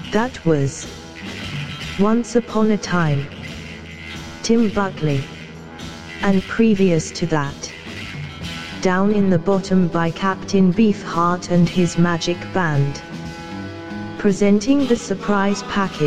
That was Once Upon a Time, Tim Buckley. And previous to that, Down in the Bottom by Captain Beefheart and his Magic Band. Presenting the surprise package.